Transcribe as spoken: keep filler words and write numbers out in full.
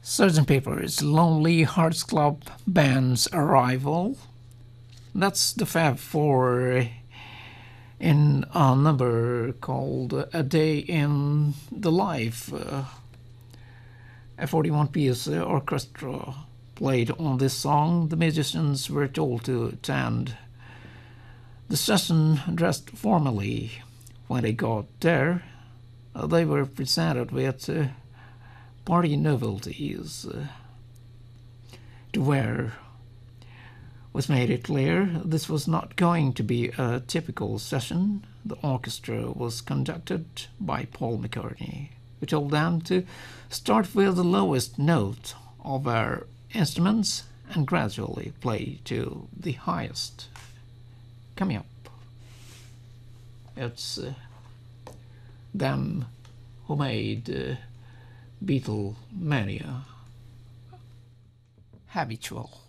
sergeant Pepper's Lonely Hearts Club Band's arrival. That's the Fab Four in a number called A Day in the Life. Uh, a forty-one piece orchestra played on this song. The musicians were told to attend the session dressed formally. When they got there, uh, they were presented with uh, party novelties uh, to wear, which made it clear this was not going to be a typical session. The orchestra was conducted by Paul McCartney, who told them to start with the lowest note of our instruments and gradually play to the highest. Coming up, it's uh, them who made uh, Beatlemania habitual.